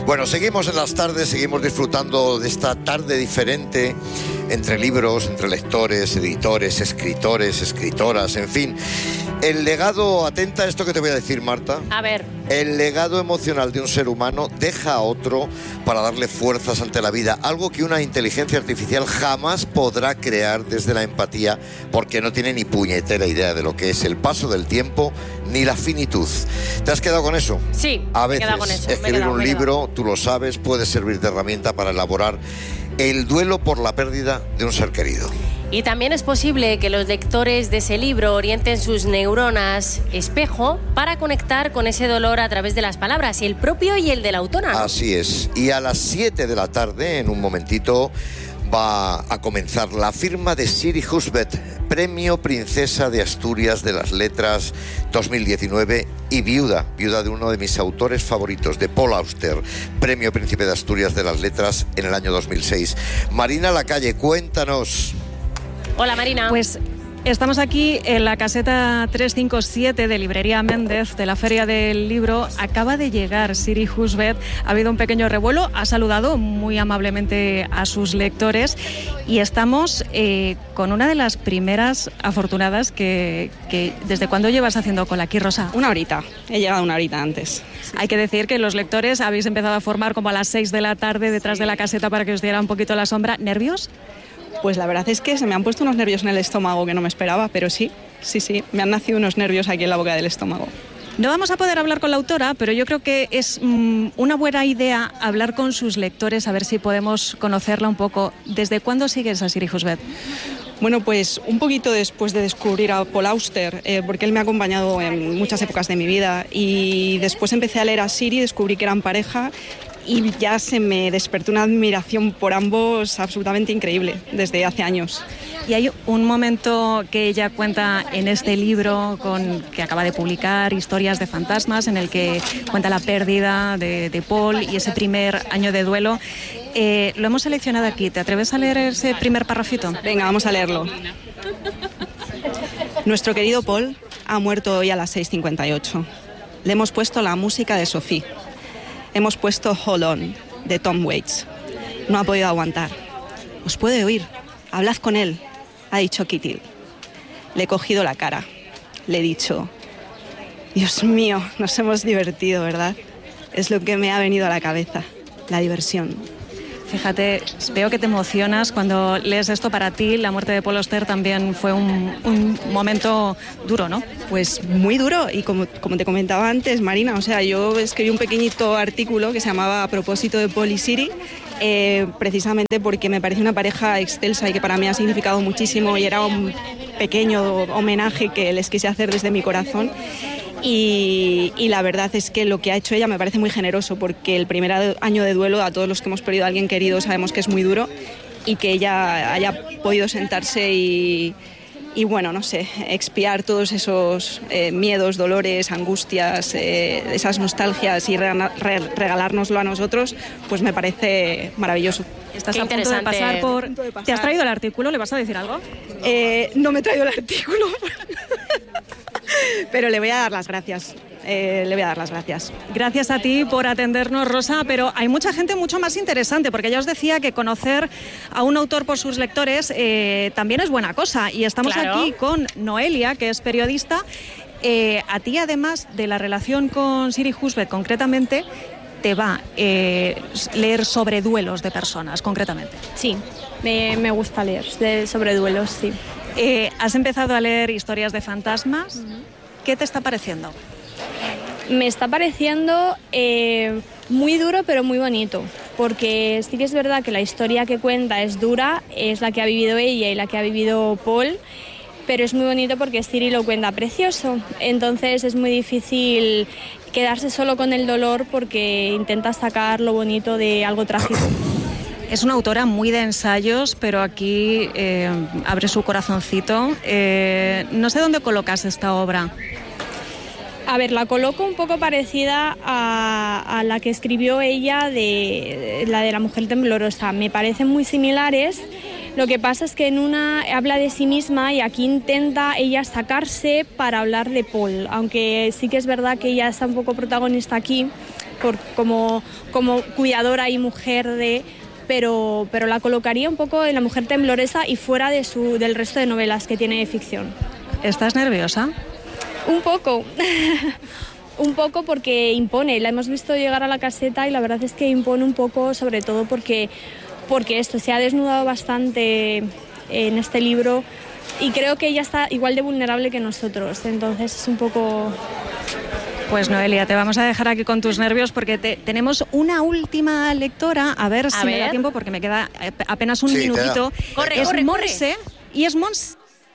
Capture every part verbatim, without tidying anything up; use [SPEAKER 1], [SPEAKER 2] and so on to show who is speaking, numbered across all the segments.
[SPEAKER 1] Bueno, seguimos en las tardes, seguimos disfrutando de esta tarde diferente entre libros, entre lectores, editores, escritores, escritoras, en fin. El legado, atenta a esto que te voy a decir, Marta.
[SPEAKER 2] A ver.
[SPEAKER 1] El legado emocional de un ser humano deja a otro para darle fuerzas ante la vida, algo que una inteligencia artificial jamás podrá crear desde la empatía, porque no tiene ni puñetera idea de lo que es el paso del tiempo ni la finitud. ¿Te has quedado con eso?
[SPEAKER 2] Sí,
[SPEAKER 1] a
[SPEAKER 2] me he
[SPEAKER 1] veces
[SPEAKER 2] quedado con eso.
[SPEAKER 1] escribir
[SPEAKER 2] me he quedado,
[SPEAKER 1] un
[SPEAKER 2] me he
[SPEAKER 1] libro,
[SPEAKER 2] quedado.
[SPEAKER 1] tú lo sabes, puede servir de herramienta para elaborar el duelo por la pérdida de un ser querido.
[SPEAKER 2] Y también es posible que los lectores de ese libro orienten sus neuronas espejo para conectar con ese dolor a través de las palabras, el propio y el de la autora, ¿no?
[SPEAKER 1] Así es. Y a las siete de la tarde, en un momentito, va a comenzar la firma de Siri Husbeth, Premio Princesa de Asturias de las Letras dos mil diecinueve y viuda, viuda de uno de mis autores favoritos, de Paul Auster, Premio Príncipe de Asturias de las Letras en el año dos mil seis. Marina Lacalle, cuéntanos.
[SPEAKER 2] Hola, Marina.
[SPEAKER 3] Pues estamos aquí en la caseta trescientos cincuenta y siete de Librería Méndez de la Feria del Libro. Acaba de llegar Siri Husbeth, ha habido un pequeño revuelo, ha saludado muy amablemente a sus lectores y estamos eh, con una de las primeras afortunadas que, que... ¿Desde cuándo llevas haciendo cola aquí, Rosa?
[SPEAKER 4] Una horita, he llegado una horita antes.
[SPEAKER 3] Hay que decir que los lectores habéis empezado a formar como a las seis de la tarde detrás de la caseta para que os diera un poquito la sombra. ¿Nervios?
[SPEAKER 4] Pues la verdad es que se me han puesto unos nervios en el estómago que no me esperaba, pero sí, sí, sí, me han nacido unos nervios aquí en la boca del estómago.
[SPEAKER 3] No vamos a poder hablar con la autora, pero yo creo que es mmm, una buena idea hablar con sus lectores, a ver si podemos conocerla un poco. ¿Desde cuándo sigues a Siri Husbeth?
[SPEAKER 4] Bueno, pues un poquito después de descubrir a Paul Auster, eh, porque él me ha acompañado en muchas épocas de mi vida, y después empecé a leer a Siri, descubrí que eran pareja, y ya se me despertó una admiración por ambos absolutamente increíble desde hace años.
[SPEAKER 3] Y hay un momento que ella cuenta en este libro con, que acaba de publicar, Historias de fantasmas, en el que cuenta la pérdida de, de Paul y ese primer año de duelo. Eh, lo hemos seleccionado aquí. ¿Te atreves a leer ese primer parrafito?
[SPEAKER 4] Venga, vamos a leerlo. Nuestro querido Paul ha muerto hoy a las seis cincuenta y ocho. Le hemos puesto la música de Sophie. Hemos puesto Hold On, de Tom Waits. No ha podido aguantar. Os puede oír. Hablad con él, ha dicho Kitty. Le he cogido la cara. Le he dicho, Dios mío, nos hemos divertido, ¿verdad? Es lo que me ha venido a la cabeza, la diversión.
[SPEAKER 3] Fíjate, veo que te emocionas cuando lees esto. Para ti, la muerte de Paul Auster también fue un, un momento duro, ¿no?
[SPEAKER 4] Pues muy duro, y como, como te comentaba antes, Marina, o sea, yo escribí un pequeñito artículo que se llamaba A propósito de Paul y Siri, eh, precisamente porque me parece una pareja excelsa y que para mí ha significado muchísimo, y era un pequeño homenaje que les quise hacer desde mi corazón. Y, y la verdad es que lo que ha hecho ella me parece muy generoso, porque el primer año de duelo, a todos los que hemos perdido a alguien querido, sabemos que es muy duro, y que ella haya podido sentarse y, y bueno, no sé, expiar todos esos eh, miedos, dolores, angustias, eh, esas nostalgias, y re- re- regalárnoslo a nosotros, pues me parece maravilloso.
[SPEAKER 3] Estás
[SPEAKER 2] Qué
[SPEAKER 3] a punto de pasar por...
[SPEAKER 4] punto de pasar.
[SPEAKER 3] ¿Te has traído el artículo? ¿Le vas a decir algo?
[SPEAKER 4] Eh, no me he traído el artículo, pero le voy a dar las gracias. Eh, le voy a dar las gracias.
[SPEAKER 3] Gracias a ti por atendernos, Rosa, pero hay mucha gente mucho más interesante, porque ya os decía que conocer a un autor por sus lectores eh, también es buena cosa, y estamos
[SPEAKER 2] Claro.
[SPEAKER 3] aquí con Noelia, que es periodista. Eh, a ti, además de la relación con Siri Husbeth concretamente, te va eh, leer sobre duelos de personas, concretamente.
[SPEAKER 5] Sí, me, me gusta leer de, sobre duelos, sí.
[SPEAKER 3] Eh, has empezado a leer Historias de fantasmas. Uh-huh. ¿Qué te está pareciendo?
[SPEAKER 5] Me está pareciendo eh, muy duro, pero muy bonito, porque sí que es verdad que la historia que cuenta es dura, es la que ha vivido ella y la que ha vivido Paul, pero es muy bonito porque Siri lo cuenta precioso. Entonces es muy difícil quedarse solo con el dolor, porque intenta sacar lo bonito de algo trágico.
[SPEAKER 3] Es una autora muy de ensayos, pero aquí eh, abre su corazoncito. Eh, no sé dónde colocas esta obra.
[SPEAKER 5] A ver, la coloco un poco parecida a, a la que escribió ella, de, de la de la mujer temblorosa. Me parecen muy similares. Lo que pasa es que en una habla de sí misma, y aquí intenta ella sacarse para hablar de Paul. Aunque sí que es verdad que ella está un poco protagonista aquí, por, como, como cuidadora y mujer de... Pero, pero la colocaría un poco en La mujer temblorosa y fuera de su, del resto de novelas que tiene de ficción.
[SPEAKER 3] ¿Estás nerviosa?
[SPEAKER 5] Un poco. Un poco porque impone. La hemos visto llegar a la caseta y la verdad es que impone un poco, sobre todo porque, porque esto se ha desnudado bastante en este libro y creo que ella está igual de vulnerable que nosotros. Entonces es un poco...
[SPEAKER 3] Pues Noelia, te vamos a dejar aquí con tus nervios porque te, tenemos una última lectora, a ver a si ver. me da tiempo porque me queda apenas un sí, minutito.
[SPEAKER 2] Corre,
[SPEAKER 3] es
[SPEAKER 2] corre,
[SPEAKER 3] Monse,
[SPEAKER 2] corre.
[SPEAKER 3] Y es Monse.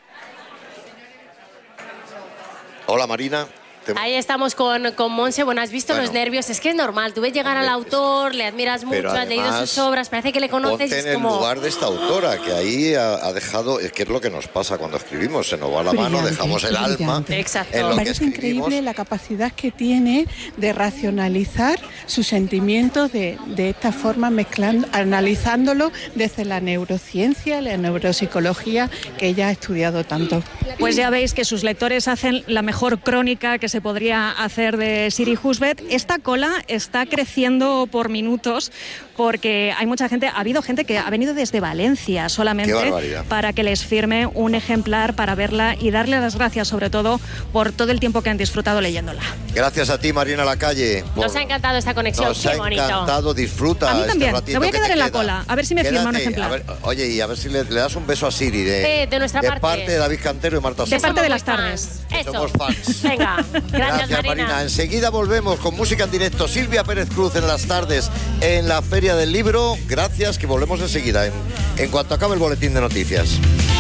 [SPEAKER 1] Hola Marina.
[SPEAKER 2] Te... Ahí estamos con, con Monse. Bueno, has visto bueno, los nervios. Es que es normal. Tú ves llegar al autor, le admiras mucho, has leído sus obras, parece que le conoces.
[SPEAKER 1] Ponte
[SPEAKER 2] es
[SPEAKER 1] en
[SPEAKER 2] como...
[SPEAKER 1] el lugar de esta autora, que ahí ha, ha dejado... Es que es lo que nos pasa cuando escribimos. Se nos va la brillante, mano, dejamos el brillante. alma.
[SPEAKER 2] Exacto.
[SPEAKER 1] En lo
[SPEAKER 6] Parece
[SPEAKER 1] que
[SPEAKER 6] increíble la capacidad que tiene de racionalizar sus sentimientos de, de esta forma, mezclando, analizándolo desde la neurociencia, la neuropsicología, que ella ha estudiado tanto.
[SPEAKER 3] Pues ya veis que sus lectores hacen la mejor crónica que se podría hacer de Siri Husbeth. Esta cola está creciendo por minutos porque hay mucha gente, ha habido gente que ha venido desde Valencia solamente para que les firme un ejemplar para verla y darle las gracias sobre todo por todo el tiempo que han disfrutado leyéndola.
[SPEAKER 1] Gracias a ti, Marina Lacalle. Por...
[SPEAKER 2] Nos ha encantado esta conexión.
[SPEAKER 1] Nos
[SPEAKER 2] Qué
[SPEAKER 1] ha
[SPEAKER 2] bonito.
[SPEAKER 1] encantado, disfruta.
[SPEAKER 3] A mí también,
[SPEAKER 1] este
[SPEAKER 3] me voy a quedar en la
[SPEAKER 1] queda.
[SPEAKER 3] cola, a ver si me
[SPEAKER 1] Quédate,
[SPEAKER 3] firma un ejemplar.
[SPEAKER 1] A ver, oye, y a ver si le, le das un beso a Siri de,
[SPEAKER 2] de, de nuestra
[SPEAKER 1] de
[SPEAKER 2] parte.
[SPEAKER 1] parte de David Cantero y Marta
[SPEAKER 3] De
[SPEAKER 1] Sosa.
[SPEAKER 3] parte de las tardes.
[SPEAKER 2] Eso.
[SPEAKER 1] Somos fans.
[SPEAKER 2] Venga, gracias,
[SPEAKER 1] gracias
[SPEAKER 2] Marina.
[SPEAKER 1] Marina. Enseguida volvemos con música en directo. Silvia Pérez Cruz en las tardes en la Feria del Libro. Gracias, que volvemos enseguida en, en cuanto acabe el boletín de noticias.